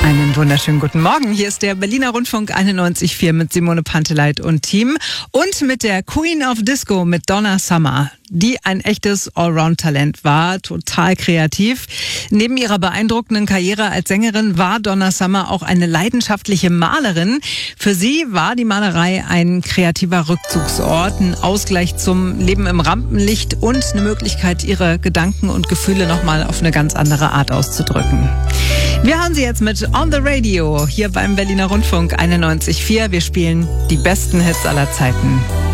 Einen wunderschönen guten Morgen. Hier ist der Berliner Rundfunk 91.4 mit Simone Panteleit und Team und mit der Queen of Disco, mit Donna Summer, die ein echtes Allround-Talent war, total kreativ. Neben ihrer beeindruckenden Karriere als Sängerin war Donna Summer auch eine leidenschaftliche Malerin. Für sie war die Malerei ein kreativer Rückzugsort, ein Ausgleich zum Leben im Rampenlicht und eine Möglichkeit, ihre Gedanken und Gefühle nochmal auf eine ganz andere Art auszudrücken. Wir haben sie jetzt mit On the Radio hier beim Berliner Rundfunk 91.4. Wir spielen die besten Hits aller Zeiten.